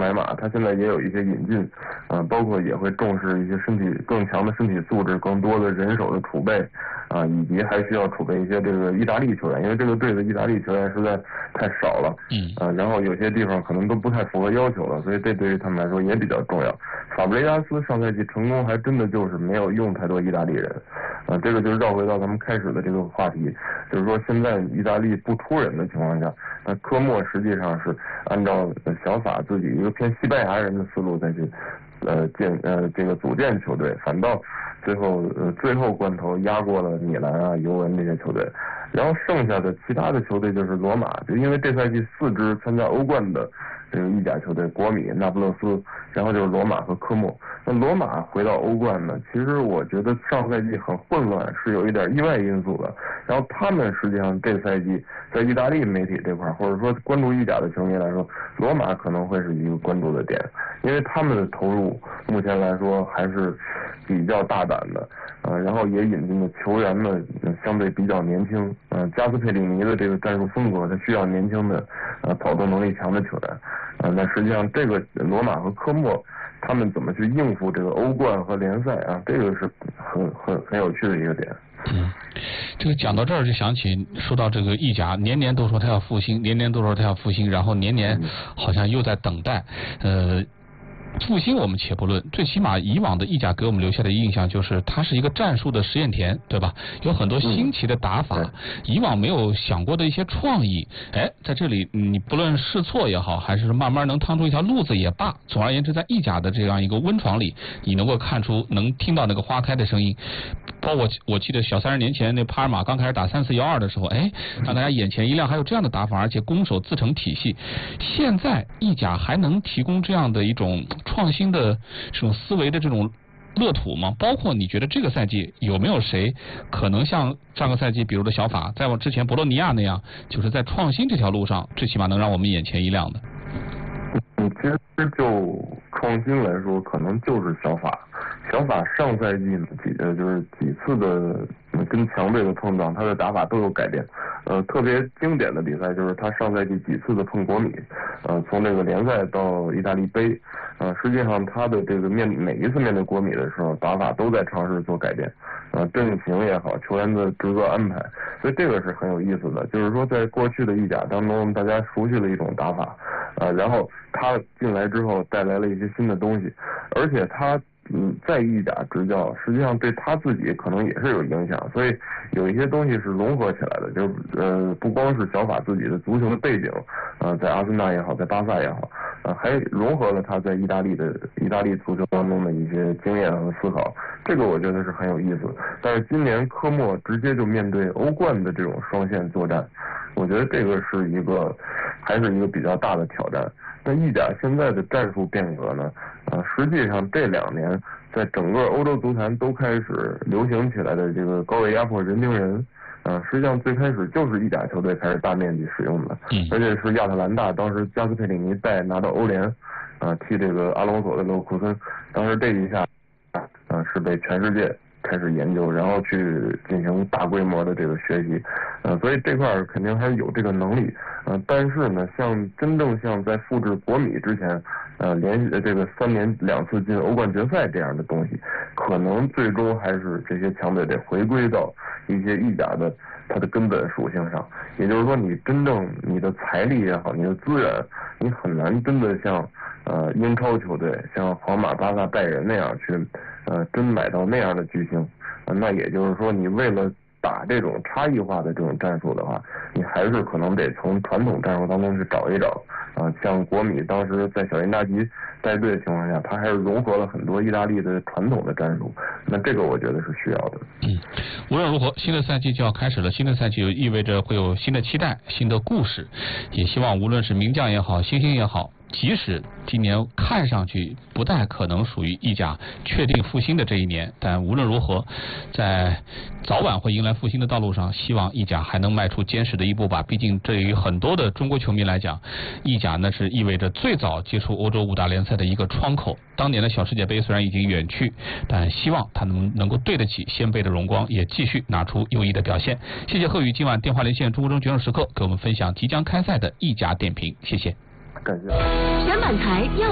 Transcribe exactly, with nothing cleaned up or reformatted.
买马，它现在也有一些引进，啊、呃，包括也会重视一些身体更强的身体素质、更多的人手的储备，啊、呃，以及还需要储备一些这个意大利球员，因为这个队的意大利球员实在太少了， 嗯， 啊、呃，然后有些地方可能都不太符合要求了，所以这对于他们来说也比较重要。法布雷加斯上赛季成功还真的就是没有用太多意大利人，啊、呃，这个就绕回到咱们开始的这个话题，就是说现在意大利不出人的情况下，那科莫实际上是按照小法自己一个偏西班牙人的思路再去呃建呃这个组建球队，反倒最后呃最后关头压过了米兰啊、尤文这些球队，然后剩下的其他的球队就是罗马，就因为这赛季四支参加欧冠的这个意甲球队，国米、那不勒斯，然后就是罗马和科莫。那罗马回到欧冠呢，其实我觉得上赛季很混乱，是有一点意外因素的。然后他们实际上这赛季在意大利媒体这块，或者说关注意甲的球迷来说，罗马可能会是一个关注的点，因为他们的投入目前来说还是比较大胆的，呃，然后也引进的球员呢相对比较年轻，呃，加斯佩里尼的这个战术风格，他需要年轻的呃跑动能力强的球员，呃，那实际上这个罗马和科莫他们怎么去应付这个欧冠和联赛啊，这个是很很很有趣的一个点。 嗯，这个讲到这儿就想起，说到这个意甲，年年都说他要复兴，年年都说他要复兴，然后年年好像又在等待，呃。复兴我们且不论，最起码以往的意甲给我们留下的印象就是它是一个战术的实验田，对吧？有很多新奇的打法，以往没有想过的一些创意，哎，在这里你不论试错也好，还是慢慢能趟出一条路子也罢，总而言之，在意甲的这样一个温床里，你能够看出，能听到那个花开的声音。包括我记得小三十年前那帕尔马刚开始打三四幺二的时候，哎，让大家眼前一亮，还有这样的打法，而且攻守自成体系。现在意甲还能提供这样的一种创新的这种思维的这种乐土吗？包括你觉得这个赛季有没有谁可能像上个赛季比如的小法，在我之前博洛尼亚那样，就是在创新这条路上，最起码能让我们眼前一亮的？ 嗯，其实就创新来说，可能就是小法。小法上赛季几呃就是几次的跟强队的碰撞，他的打法都有改变。呃，特别经典的比赛就是他上赛季几次的碰国米，呃，从这个联赛到意大利杯，呃，实际上他的这个面每一次面对国米的时候，打法都在尝试做改变，呃，阵型也好，球员的职责安排，所以这个是很有意思的。就是说，在过去的意甲当中，大家熟悉的一种打法，呃，然后他进来之后带来了一些新的东西，而且他。嗯，在意甲执教，实际上对他自己可能也是有影响，所以有一些东西是融合起来的，就呃不光是小法自己的足球的背景，呃，在阿森纳也好，在巴萨也好，呃，还融合了他在意大利的意大利足球当中的一些经验和思考，这个我觉得是很有意思。但是今年科莫直接就面对欧冠的这种双线作战，我觉得这个是一个还是一个比较大的挑战。那意甲现在的战术变革呢？呃，实际上这两年在整个欧洲足坛都开始流行起来的这个高位压迫人盯人，呃，实际上最开始就是意甲球队开始大面积使用的，而且是亚特兰大当时加斯佩里尼带拿到欧联，呃，替这个阿隆索的勒沃库森，当时这一下，呃，是被全世界开始研究，然后去进行大规模的这个学习，呃，所以这块肯定还是有这个能力，呃，但是呢，像真正像在复制国米之前，呃，连续这个三年两次进欧冠决赛这样的东西，可能最终还是这些强队得回归到一些意甲的它的根本属性上，也就是说，你真正你的财力也好，你的资源，你很难真的像呃英超球队像皇马、巴萨、拜仁那样去呃真买到那样的巨星，呃，那也就是说，你为了打这种差异化的这种战术的话，你还是可能得从传统战术当中去找一找。啊、呃，像国米当时在小因扎吉带队的情况下，他还是融合了很多意大利的传统的战术。那这个我觉得是需要的。 嗯，无论如何，新的赛季就要开始了，新的赛季就意味着会有新的期待、新的故事。也希望无论是名将也好，新星也好，即使今年看上去不太可能属于意甲确定复兴的这一年，但无论如何，在早晚会迎来复兴的道路上，希望意甲还能迈出坚实的一步吧。毕竟对于很多的中国球迷来讲，意甲那是意味着最早接触欧洲五大联赛的一个窗口。当年的小世界杯虽然已经远去，但希望他能能够对得起先辈的荣光，也继续拿出优异的表现。谢谢贺宇今晚电话连线中国中决胜时刻，给我们分享即将开赛的意甲点评，谢谢。 感谢。 全满台要